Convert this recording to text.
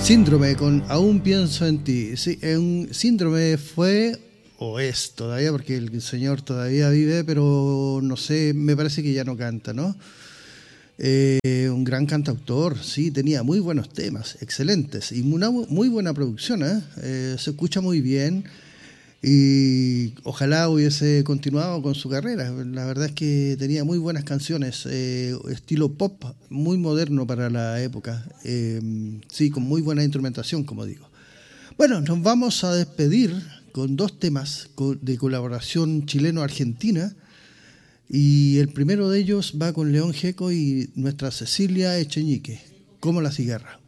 Síndrome con Aún pienso en ti. Sí, un síndrome fue o es todavía, porque el señor todavía vive, pero no sé, me parece que ya no canta, ¿no? Un gran cantautor, sí, tenía muy buenos temas, excelentes, y una muy buena producción, ¿eh? Se escucha muy bien y ojalá hubiese continuado con su carrera. La verdad es que tenía muy buenas canciones, estilo pop, muy moderno para la época, sí, con muy buena instrumentación, como digo. Bueno, nos vamos a despedir con dos temas de colaboración chileno-argentina. Y el primero de ellos va con León Gieco y nuestra Cecilia Echeñique, Como la cigarra.